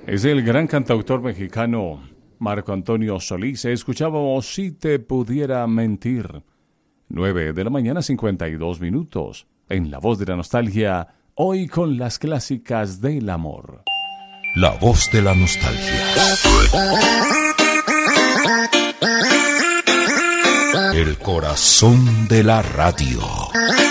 Es el gran cantautor mexicano Marco Antonio Solís. Escuchábamos Si te pudiera mentir. 9 de la mañana, 52 minutos. En La Voz de la Nostalgia, hoy con las clásicas del amor. La Voz de la Nostalgia. El corazón de la radio.